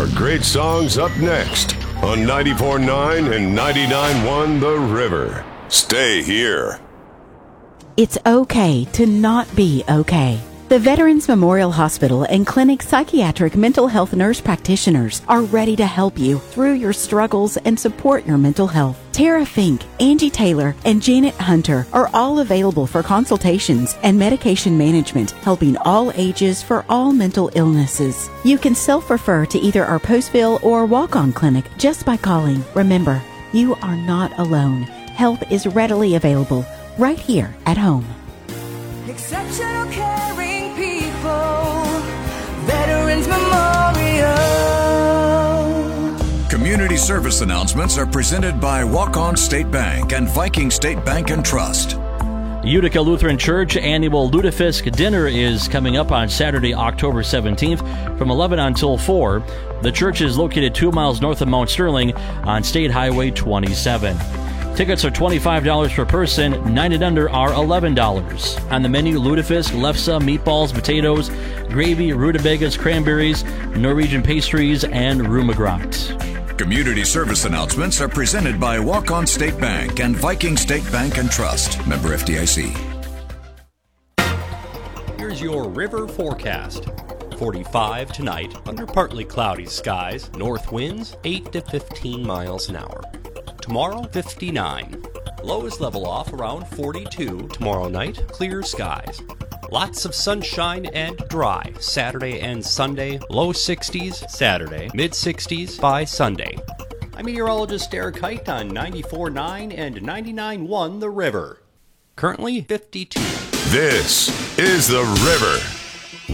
more great songs up next on 94.9 and 99.1 The River. Stay here. It's okay to not be okay. The Veterans Memorial Hospital and Clinic psychiatric mental health nurse practitioners are ready to help you through your struggles and support your mental health. Tara Fink, Angie Taylor, and Janet Hunter are all available for consultations and medication management, helping all ages for all mental illnesses. You can self-refer to either our Postville or walk-on clinic just by calling. Remember, you are not alone. Help is readily available right here at home. Exceptional caring people, Veterans Memorial. Community service announcements are presented by Walk-On State Bank and Viking State Bank and Trust. Utica Lutheran Church annual Lutefisk dinner is coming up on Saturday, October 17th from 11 until 4. The church is located 2 miles north of Mount Sterling on State Highway 27. Tickets are $25 per person, 9 and under are $11. On the menu, lutefisk, lefse, meatballs, potatoes, gravy, rutabagas, cranberries, Norwegian pastries, and rumagrat. Community service announcements are presented by Walk-On State Bank and Viking State Bank and Trust. Member FDIC. Here's your river forecast. 45 tonight, under partly cloudy skies, north winds 8 to 15 miles an hour. Tomorrow, 59. Lows level off around 42. Tomorrow night, clear skies. Lots of sunshine and dry Saturday and Sunday. Low 60s Saturday, mid 60s by Sunday. I'm meteorologist Eric Height on 94.9 and 99.1 The River. Currently 52. This is The River.